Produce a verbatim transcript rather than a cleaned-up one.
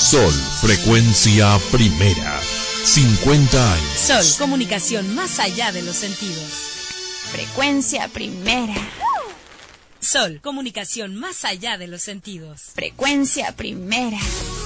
Sol, frecuencia primera. cincuenta años. Sol, comunicación más allá de los sentidos. Frecuencia primera. Sol, comunicación más allá de los sentidos. Frecuencia primera.